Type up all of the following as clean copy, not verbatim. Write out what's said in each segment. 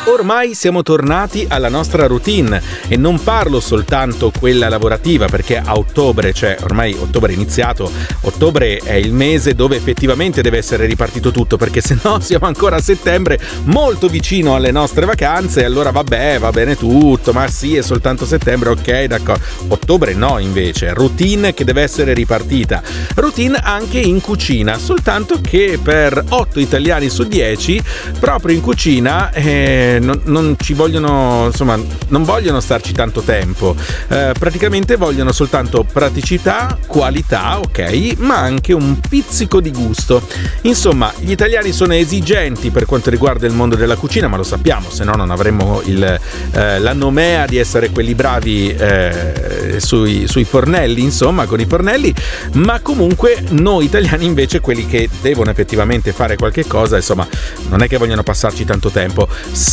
Ormai siamo tornati alla nostra routine e non parlo soltanto quella lavorativa, perché a ottobre, cioè ormai ottobre è iniziato, ottobre è il mese dove effettivamente deve essere ripartito tutto, perché se no siamo ancora a settembre, molto vicino alle nostre vacanze, e allora vabbè, va bene tutto, ma sì, è soltanto settembre, ok, d'accordo. Ottobre no, invece, routine che deve essere ripartita, routine anche in cucina, soltanto che per 8 italiani su 10 proprio in cucina non ci vogliono, insomma, non vogliono starci tanto tempo, praticamente vogliono soltanto praticità, qualità, ok, ma anche un pizzico di gusto. Insomma, gli italiani sono esigenti per quanto riguarda il mondo della cucina, ma lo sappiamo, se no non avremmo la nomea di essere quelli bravi sui fornelli, insomma, con i fornelli, ma comunque noi italiani invece, quelli che devono effettivamente fare qualche cosa, insomma, non è che vogliono passarci tanto tempo.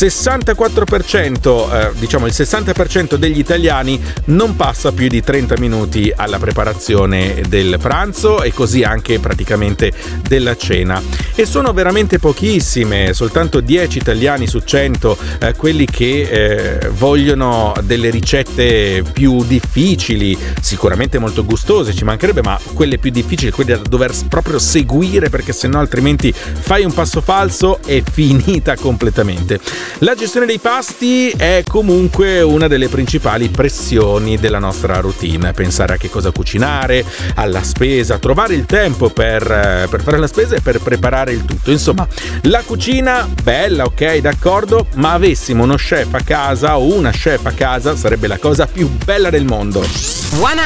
64%, diciamo il 60% degli italiani non passa più di 30 minuti alla preparazione del pranzo e così anche praticamente della cena, e sono veramente pochissime, soltanto 10 italiani su 100 quelli che vogliono delle ricette più difficili, sicuramente molto gustose, ci mancherebbe, ma quelle più difficili, quelle da dover proprio seguire, perché sennò altrimenti fai un passo falso e finita completamente. La gestione dei pasti è comunque una delle principali pressioni della nostra routine. Pensare a che cosa cucinare, alla spesa, trovare il tempo per fare la spesa e per preparare il tutto. Insomma, la cucina, bella, ok, d'accordo, ma avessimo uno chef a casa o una chef a casa sarebbe la cosa più bella del mondo. 100